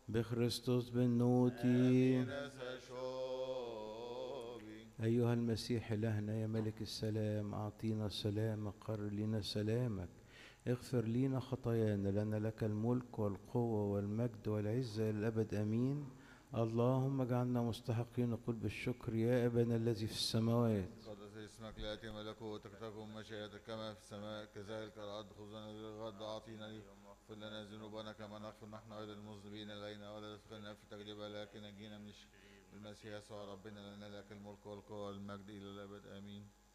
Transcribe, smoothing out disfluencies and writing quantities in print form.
بخريستوس بنوتي. أيها المسيح إلهنا يا ملك السلام، أعطينا سلامك، قرر لنا سلامك، اغفر لنا خطايانا، لأن لك الملك والقوة والمجد والعزة إلى الأبد آمين. اللهم اجعلنا مستحقين نقول بالشكر: يا أبانا الذي في السماوات. قدس اسمك، ليأتي ملكوتك، تكن مشيئتك كما في السماء كذلك على الأرض. خذنا الغد أعطينا اليوم، واغفر لنا ذنوبنا كما نغفر نحن أيضا المذنبين إلينا، ولا تدخلنا في تجربة لكن نجينا من الشر. بالمسيح يسوع ربنا، لنا لك الملك والقوة والمجد إلى الأبد آمين.